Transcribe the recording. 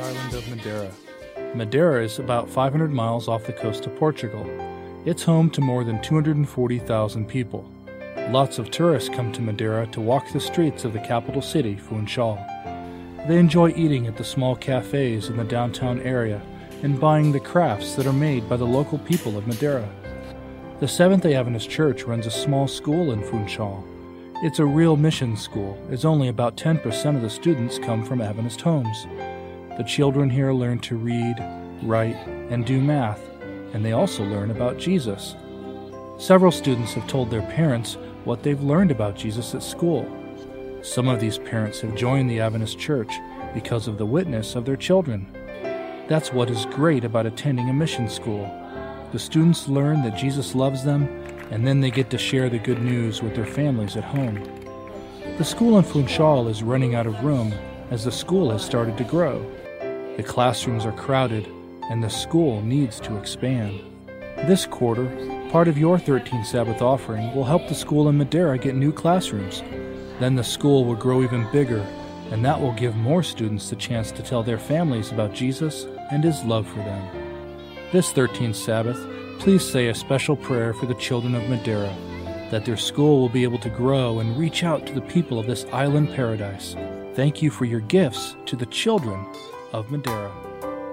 island of Madeira. Madeira is about 500 miles off the coast of Portugal. It's home to more than 240,000 people. Lots of tourists come to Madeira to walk the streets of the capital city, Funchal. They enjoy eating at the small cafes in the downtown area and buying the crafts that are made by the local people of Madeira. The Seventh-day Adventist Church runs a small school in Funchal. It's a real mission school, as only about 10% of the students come from Adventist homes. The children here learn to read, write, and do math, and they also learn about Jesus. Several students have told their parents what they've learned about Jesus at school. Some of these parents have joined the Adventist Church because of the witness of their children. That's what is great about attending a mission school. The students learn that Jesus loves them, and then they get to share the good news with their families at home. The school in Funchal is running out of room as the school has started to grow. The classrooms are crowded, and the school needs to expand. This quarter, part of your 13th Sabbath offering will help the school in Madeira get new classrooms. Then the school will grow even bigger, and that will give more students the chance to tell their families about Jesus and His love for them. This 13th Sabbath, please say a special prayer for the children of Madeira, that their school will be able to grow and reach out to the people of this island paradise. Thank you for your gifts to the children of Madeira.